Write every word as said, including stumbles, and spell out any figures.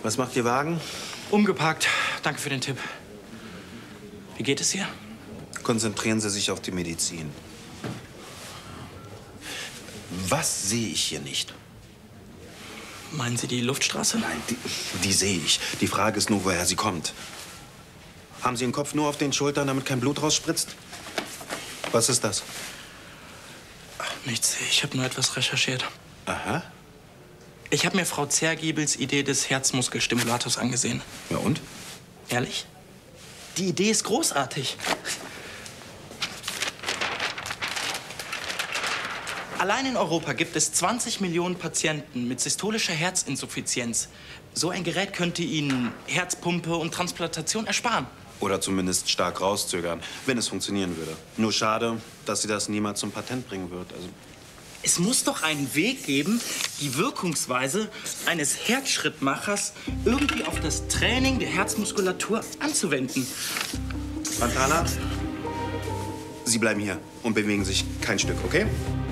Was macht Ihr Wagen? Umgeparkt. Danke für den Tipp. Wie geht es hier? Konzentrieren Sie sich auf die Medizin. Was sehe ich hier nicht? Meinen Sie die Luftstraße? Nein, die, die sehe ich. Die Frage ist nur, woher sie kommt. Haben Sie den Kopf nur auf den Schultern, damit kein Blut rausspritzt? Was ist das? Ach, nichts. Ich habe nur etwas recherchiert. Aha. Ich habe mir Frau Zergiebels Idee des Herzmuskelstimulators angesehen. Ja, und? Ehrlich? Die Idee ist großartig. Allein in Europa gibt es zwanzig Millionen Patienten mit systolischer Herzinsuffizienz. So ein Gerät könnte ihnen Herzpumpe und Transplantation ersparen. Oder zumindest stark rauszögern, wenn es funktionieren würde. Nur schade, dass sie das niemals zum Patent bringen wird. Also es muss doch einen Weg geben, die Wirkungsweise eines Herzschrittmachers irgendwie auf das Training der Herzmuskulatur anzuwenden. Pantala, Sie bleiben hier und bewegen sich kein Stück, okay?